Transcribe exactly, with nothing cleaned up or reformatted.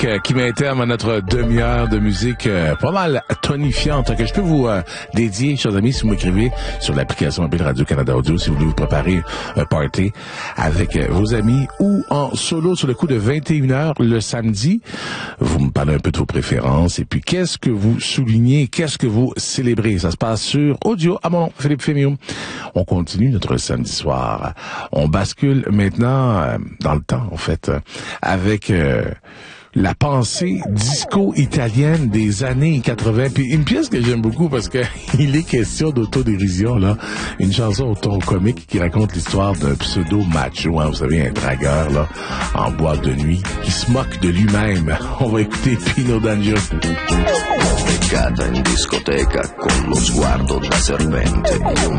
musique euh, qui met terme à notre demi-heure de musique euh, pas mal tonifiante que je peux vous euh, dédier, chers amis, si vous m'écrivez sur l'application mobile Radio-Canada Audio, si vous voulez vous préparer un party avec euh, vos amis ou en solo sur le coup de vingt et une heures le samedi. Vous me parlez un peu de vos préférences et puis qu'est-ce que vous soulignez, qu'est-ce que vous célébrez. Ça se passe sur audio. Ah bon, Philippe Fémiot. On continue notre samedi soir. On bascule maintenant euh, dans le temps, en fait, euh, avec euh, la pensée disco-italienne des années quatre-vingts. Puis une pièce que j'aime beaucoup parce que il est question d'autodérision, là. Une chanson au ton comique qui raconte l'histoire d'un pseudo-macho, hein, vous savez, un dragueur, là, en boîte de nuit, qui se moque de lui-même. On va écouter Pino D'Angio. Beccata in discoteca con lo sguardo da serpente, io